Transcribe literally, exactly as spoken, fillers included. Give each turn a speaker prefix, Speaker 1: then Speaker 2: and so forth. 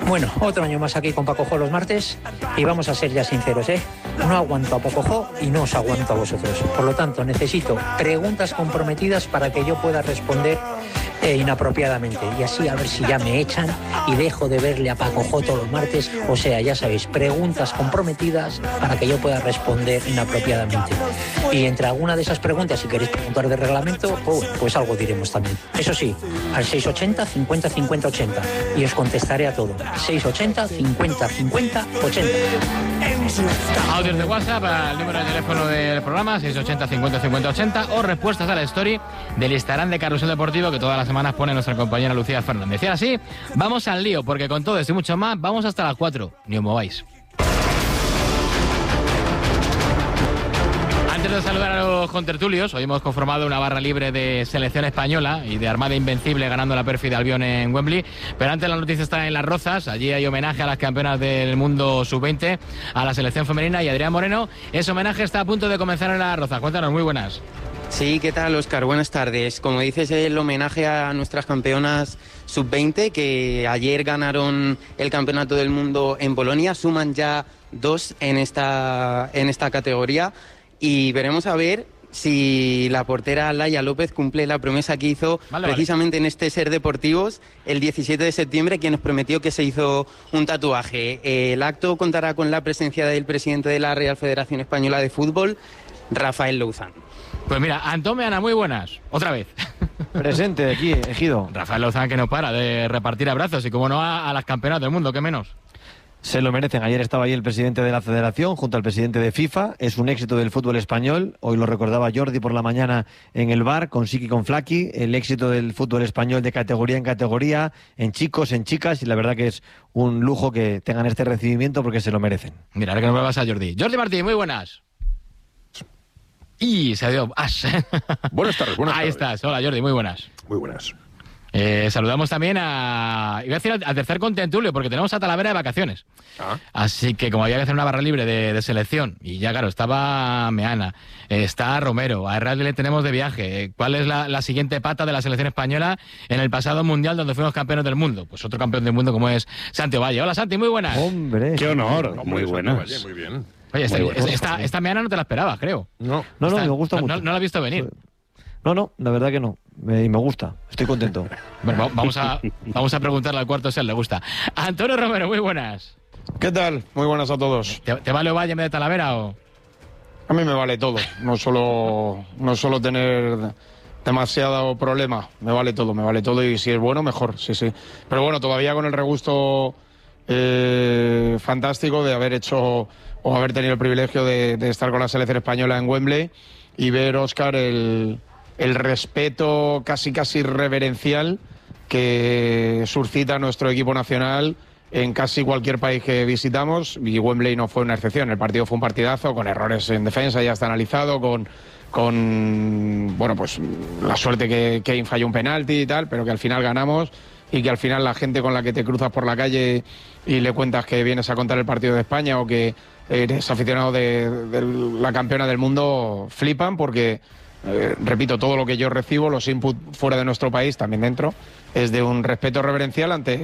Speaker 1: Bueno, otro año más aquí con Paco Jo los martes y vamos a ser ya sinceros, ¿eh? No aguanto a Paco Jo y no os aguanto a vosotros. Por lo tanto, necesito preguntas comprometidas para que yo pueda responder eh, inapropiadamente. Y así a ver si ya me echan y dejo de verle a Paco Jo todos los martes. O sea, ya sabéis, preguntas comprometidas para que yo pueda responder inapropiadamente. Y entre alguna de esas preguntas, si queréis preguntar de reglamento, oh, pues algo diremos también. Eso sí, al seis ochenta, cincuenta, cincuenta, ochenta. Y os contestaré a todo. seis ochenta, cincuenta, cincuenta, ochenta.
Speaker 2: Audios de WhatsApp al número de teléfono del programa, seis ochenta, cincuenta, cincuenta, ochenta, o respuestas a la story del Instagram de Carrusel Deportivo que todas las semanas pone nuestra compañera Lucía Fernández. Y ahora sí, vamos al lío, porque con todo esto y mucho más, vamos hasta las cuatro. Ni os mováis. Antes de saludar a los contertulios, hoy hemos conformado una barra libre de selección española y de Armada Invencible ganando la pérfida Albión en Wembley. Pero antes la noticia está en Las Rozas. Allí hay homenaje a las campeonas del mundo sub veinte, a la selección femenina y Adrián Moreno. Ese homenaje está a punto de comenzar en Las Rozas. Cuéntanos, muy buenas.
Speaker 3: Sí, ¿qué tal, Óscar? Buenas tardes. Como dices, el homenaje a nuestras campeonas sub veinte que ayer ganaron el campeonato del mundo en Polonia. Suman ya dos en esta, en esta categoría. Y veremos a ver si la portera Laia López cumple la promesa que hizo vale, precisamente vale. en este Ser Deportivos el diecisiete de septiembre, quien nos prometió que se hizo un tatuaje. El acto contará con la presencia del presidente de la Real Federación Española de Fútbol, Rafael Louzán.
Speaker 2: Pues mira, Antome, Ana, muy buenas. Otra vez.
Speaker 4: Presente aquí, Ejido.
Speaker 2: Rafael Louzán, que no para de repartir abrazos y como no a, a las campeonas del mundo, ¿qué menos?
Speaker 4: Se lo merecen. Ayer estaba ahí el presidente de la Federación junto al presidente de FIFA. Es un éxito del fútbol español. Hoy lo recordaba Jordi por la mañana en el bar con Siki y con Flaki. El éxito del fútbol español de categoría en categoría, en chicos, en chicas. Y la verdad que es un lujo que tengan este recibimiento porque se lo merecen.
Speaker 2: Mira, ahora que nos vuelvas a Jordi. Jordi Martín, muy buenas. Y se dio Ash.
Speaker 5: Buenas tardes, buenas
Speaker 2: Ahí
Speaker 5: tardes.
Speaker 2: estás. Hola, Jordi, muy buenas.
Speaker 5: Muy buenas.
Speaker 2: Eh, saludamos también a... Iba a decir al, al tercer contentulio, porque tenemos a Talavera de vacaciones. Ah. Así que como había que hacer una barra libre de, de selección, y ya claro, estaba Meana, eh, está Romero, a Herralde le tenemos de viaje. ¿Cuál es la, la siguiente pata de la selección española en el pasado mundial donde fuimos campeones del mundo? Pues otro campeón del mundo como es Santi Valle. Hola, Santi, muy buenas.
Speaker 4: Hombre,
Speaker 5: qué honor. Hombre, muy buenas. Valle, muy bien.
Speaker 2: Oye, esta,
Speaker 5: muy
Speaker 2: esta, esta, esta Meana no te la esperabas, creo.
Speaker 4: No, no,
Speaker 2: esta,
Speaker 4: no me gusta
Speaker 2: no,
Speaker 4: mucho.
Speaker 2: No, no la he visto venir.
Speaker 4: No, no, la verdad que no. Me, me gusta, estoy contento.
Speaker 2: Bueno, vamos a, vamos a preguntarle al cuarto si a él le gusta. Antonio Romero, muy buenas.
Speaker 6: ¿Qué tal? Muy buenas a todos.
Speaker 2: ¿Te, te vale Valle en vez de Talavera o...?
Speaker 6: A mí me vale todo. No solo, no solo tener demasiado problema. Me vale todo, me vale todo. Y si es bueno, mejor, sí, sí. Pero bueno, todavía con el regusto eh, fantástico de haber hecho o haber tenido el privilegio de, de estar con la selección española en Wembley y ver, Óscar, el... el respeto casi casi reverencial que suscita nuestro equipo nacional en casi cualquier país que visitamos, y Wembley no fue una excepción. El partido fue un partidazo, con errores en defensa, ya está analizado, con, con bueno, pues la suerte que Kane falló un penalti y tal, pero que al final ganamos, y que al final la gente con la que te cruzas por la calle y le cuentas que vienes a contar el partido de España o que eres aficionado de, de la campeona del mundo, flipan porque... Eh, repito, todo lo que yo recibo, los inputs fuera de nuestro país, también dentro, es de un respeto reverencial ante